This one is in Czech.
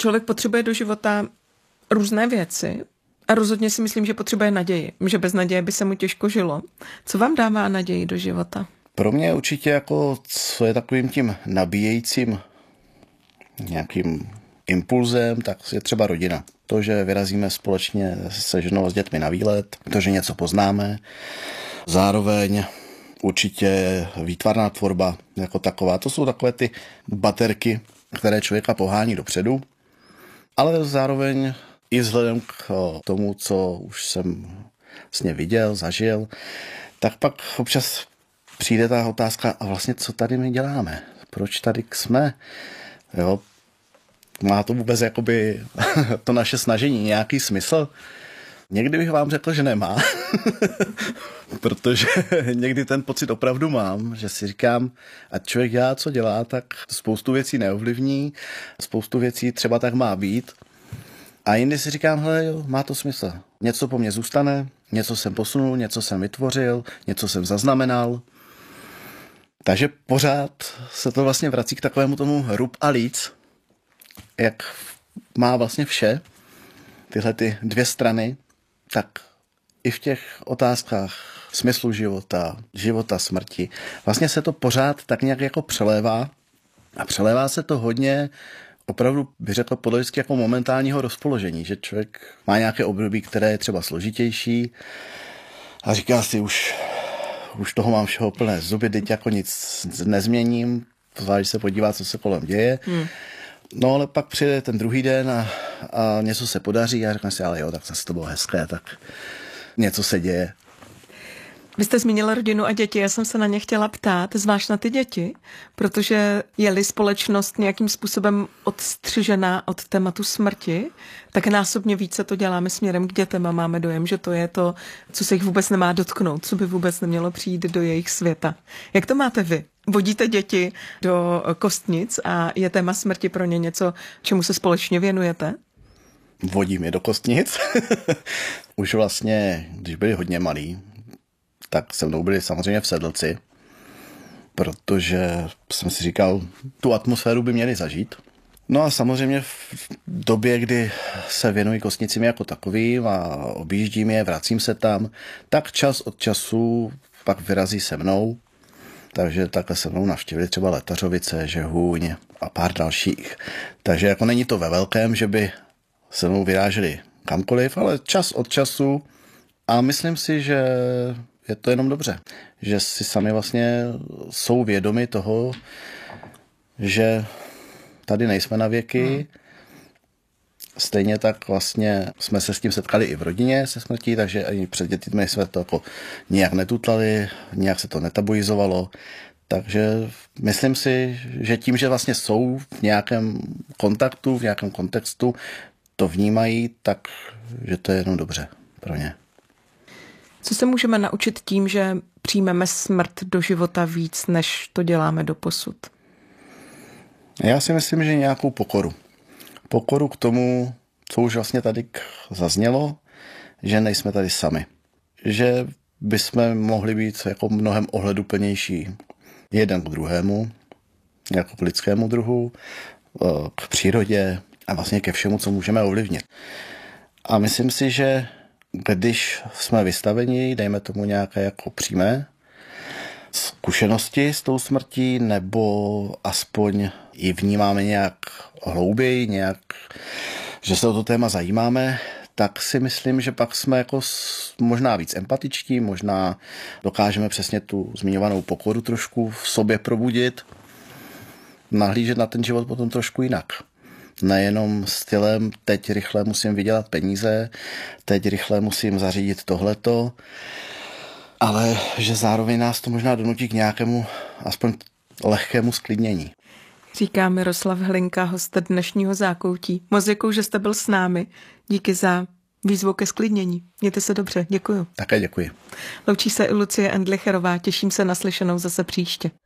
Člověk potřebuje do života různé věci a rozhodně si myslím, že potřebuje naději, že bez naděje by se mu těžko žilo. Co vám dává naději do života? Pro mě určitě jako, co je takovým tím nabíjejícím nějakým impulzem, tak je třeba rodina. To, že vyrazíme společně se ženou a s dětmi na výlet, to, že něco poznáme, zároveň určitě výtvarná tvorba jako taková. To jsou takové ty baterky, které člověka pohání dopředu, ale zároveň i vzhledem k tomu, co už jsem vlastně viděl, zažil, tak pak občas přijde ta otázka, a vlastně co tady my děláme? Proč tady jsme? Jo? Má to vůbec jakoby to naše snažení nějaký smysl? Někdy bych vám řekl, že nemá, protože někdy ten pocit opravdu mám, že si říkám, ať člověk dělá, co dělá, tak spoustu věcí neovlivní, spoustu věcí třeba tak má být. A jindy si říkám, hele, jo, má to smysl. Něco po mně zůstane, něco jsem posunul, něco jsem vytvořil, něco jsem zaznamenal. Takže pořád se to vlastně vrací k takovému tomu rub a líc, jak má vlastně vše, tyhle ty dvě strany, tak i v těch otázkách smyslu života, smrti, vlastně se to pořád tak nějak jako přelévá a přelévá se to hodně, opravdu bych řekl podle vždycky jako momentálního rozpoložení, že člověk má nějaké období, které je třeba složitější a říká si už toho mám všeho plné zuby, teď jako nic nezměním, zvlášť se podívá, co se kolem děje. No ale pak přijde ten druhý den a něco se podaří a řekne si, ale jo, tak zase to bylo hezké, tak něco se děje. Vy jste zmínila rodinu a děti, já jsem se na ně chtěla ptát, zvlášť na ty děti, protože je-li společnost nějakým způsobem odstřižená od tématu smrti, tak násobně více to děláme směrem k dětem a máme dojem, že to je to, co se jich vůbec nemá dotknout, co by vůbec nemělo přijít do jejich světa. Jak to máte vy? Vodíte děti do kostnic a je téma smrti pro ně něco, čemu se společně věnujete? Vodím je do kostnic. Už vlastně, když byli hodně malí, tak se mnou byli samozřejmě v Sedlci, protože jsem si říkal, tu atmosféru by měli zažít. No a samozřejmě v době, kdy se věnuji kostnicím jako takovým a objíždím je, vracím se tam, tak čas od času pak vyrazí se mnou. Takže takhle se mnou navštívili třeba Letařovice, Žehuň a pár dalších. Takže jako není to ve velkém, že by se mnou vyráželi kamkoliv, ale čas od času a myslím si, že je to jenom dobře. Že si sami vlastně jsou vědomi toho, že tady nejsme na věky. Stejně tak vlastně jsme se s tím setkali i v rodině se smrtí, takže ani před dětmi jsme to jako nijak netutlali, nijak se to netabuizovalo. Takže myslím si, že tím, že vlastně jsou v nějakém kontaktu, v nějakém kontextu, to vnímají, tak že to je jenom dobře pro ně. Co se můžeme naučit tím, že přijmeme smrt do života víc, než to děláme doposud? Já si myslím, že nějakou pokoru. Pokoru k tomu, co už vlastně tady zaznělo, že nejsme tady sami. Že bychom mohli být jako mnohem ohleduplnější jeden k druhému, jako k lidskému druhu, k přírodě a vlastně ke všemu, co můžeme ovlivnit. A myslím si, že když jsme vystaveni, dejme tomu nějaké jako přímé zkušenosti s tou smrtí, nebo aspoň ji vnímáme nějak hlouběji, nějak, že se o to téma zajímáme, tak si myslím, že pak jsme jako možná víc empatičtí, možná dokážeme přesně tu zmiňovanou pokoru trošku v sobě probudit, nahlížet na ten život potom trošku jinak. Nejenom stylem, teď rychle musím vydělat peníze, teď rychle musím zařídit tohleto, ale že zároveň nás to možná donutí k nějakému aspoň lehkému sklidnění. Říká Miroslav Hlinka, host dnešního Zákoutí. Moc děkuju, že jste byl s námi. Díky za výzvu ke sklidnění. Mějte se dobře, děkuju. Také děkuji. Loučí se i Lucie Endlicherová, těším se na slyšenou zase příště.